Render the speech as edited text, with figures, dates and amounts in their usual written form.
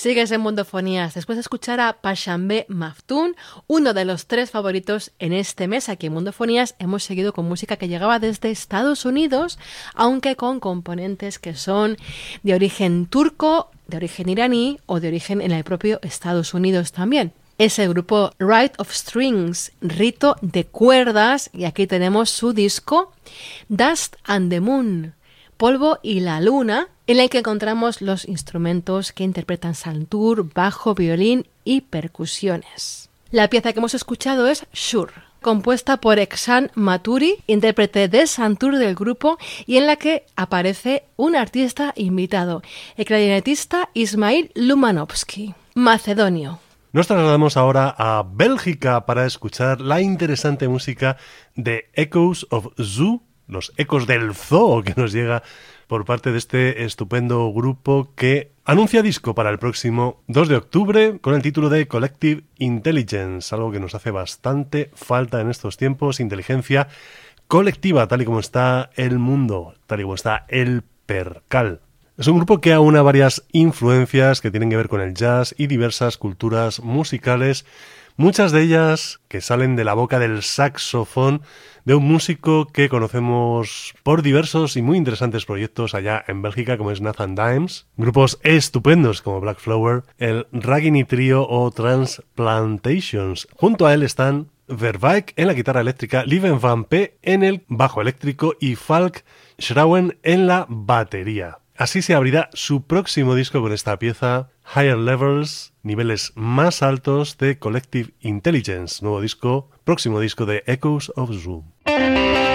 Sigues en Mundofonías. Después de escuchar a Pashanbe Maftoon, uno de los 3 favoritos en este mes aquí en Mundofonías, hemos seguido con música que llegaba desde Estados Unidos, aunque con componentes que son de origen turco, de origen iraní o de origen en el propio Estados Unidos también. Es el grupo Rite of Strings, Rito de Cuerdas, y aquí tenemos su disco Dust and the Moon, Polvo y la Luna, en el que encontramos los instrumentos que interpretan santur, bajo, violín y percusiones. La pieza que hemos escuchado es Shur, compuesta por Eksan Maturi, intérprete de santur del grupo, y en la que aparece un artista invitado, el clarinetista Ismail Lumanovsky, macedonio. Nos trasladamos ahora a Bélgica para escuchar la interesante música de Echoes of Zoo, los ecos del zoo, que nos llega por parte de este estupendo grupo que anuncia disco para el próximo 2 de octubre con el título de Collective Intelligence, algo que nos hace bastante falta en estos tiempos, inteligencia colectiva, tal y como está el mundo, tal y como está el percal. Es un grupo que aúna varias influencias que tienen que ver con el jazz y diversas culturas musicales, muchas de ellas que salen de la boca del saxofón de un músico que conocemos por diversos y muy interesantes proyectos allá en Bélgica, como es Nathan Dimes, grupos estupendos como Black Flower, el Ragini Trio o Transplantations. Junto a él están Verwijk en la guitarra eléctrica, Lieven van P en el bajo eléctrico y Falk Schrauen en la batería. Así se abrirá su próximo disco con esta pieza, Higher Levels, niveles más altos de Collective Intelligence, nuevo disco, próximo disco de Echoes of Zoo.